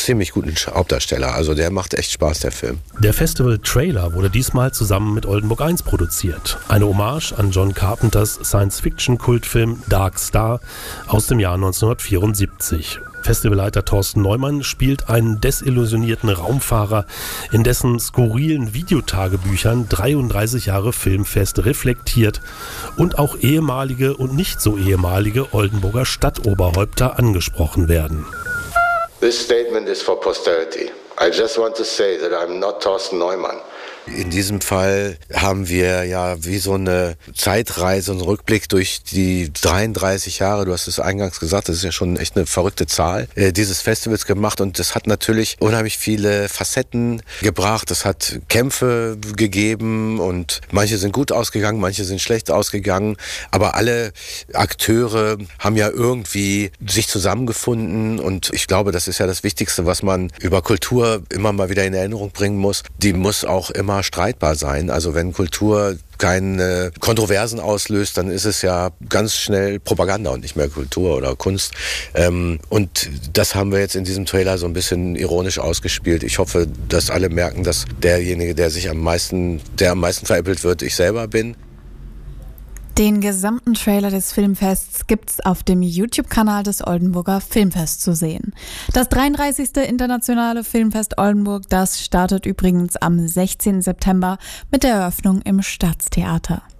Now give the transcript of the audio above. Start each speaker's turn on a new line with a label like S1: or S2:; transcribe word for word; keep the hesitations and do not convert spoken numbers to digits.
S1: ziemlich guten Hauptdarsteller. Also der macht echt Spaß, der Film.
S2: Der Festival-Trailer wurde diesmal zusammen mit Oldenburg eins produziert. Eine Hommage an John Carpenters Science-Fiction-Kultfilm Dark Star aus dem Jahr neunzehnhundertvierundsiebzig. Festivalleiter Thorsten Neumann spielt einen desillusionierten Raumfahrer, in dessen skurrilen Videotagebüchern dreiunddreißig Jahre Filmfest reflektiert und auch ehemalige und nicht so ehemalige Oldenburger Stadtoberhäupter angesprochen werden.
S3: This statement is for posterity. I just want to say that I'm not Thorsten Neumann.
S1: In diesem Fall haben wir ja wie so eine Zeitreise, einen Rückblick durch die dreiunddreißig Jahre, du hast es eingangs gesagt, das ist ja schon echt eine verrückte Zahl, äh, dieses Festivals gemacht, und das hat natürlich unheimlich viele Facetten gebracht. Es hat Kämpfe gegeben und manche sind gut ausgegangen, manche sind schlecht ausgegangen, aber alle Akteure haben ja irgendwie sich zusammengefunden, und ich glaube, das ist ja das Wichtigste, was man über Kultur immer mal wieder in Erinnerung bringen muss. Die muss auch immer streitbar sein. Also wenn Kultur keine Kontroversen auslöst, dann ist es ja ganz schnell Propaganda und nicht mehr Kultur oder Kunst. Ähm, und das haben wir jetzt in diesem Trailer so ein bisschen ironisch ausgespielt. Ich hoffe, dass alle merken, dass derjenige, der sich am meisten, der am meisten veräppelt wird, ich selber bin.
S4: Den gesamten Trailer des Filmfests gibt's auf dem YouTube-Kanal des Oldenburger Filmfest zu sehen. Das dreiunddreißigste Internationale Filmfest Oldenburg, das startet übrigens am sechzehnten September mit der Eröffnung im Staatstheater.